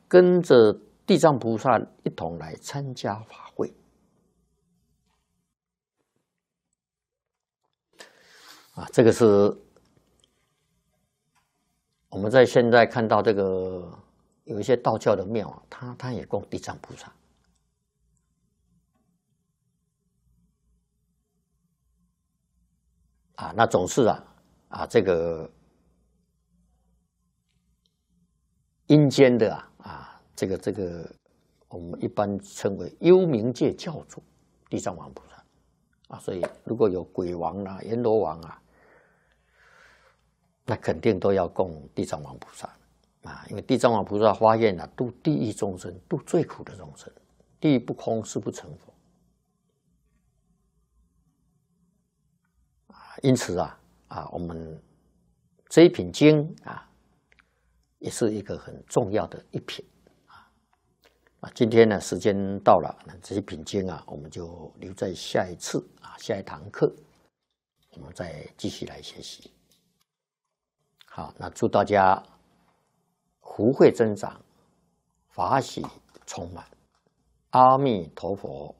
跟着地藏菩萨一同来参加法会。这个是我们在现在看到这个有一些道教的庙他也供地藏菩萨。那总是这个阴间的这个我们一般称为幽冥界教主地藏王菩萨所以如果有鬼王阎罗王那肯定都要供地藏王菩萨因为地藏王菩萨发愿度地狱众生，度最苦的众生，地狱不空，誓不成佛。因此我们这一品经也是一个很重要的一品今天呢时间到了，这一品经我们就留在下一次下一堂课，我们再继续来学习。好，那祝大家福慧增长，法喜充满。阿弥陀佛。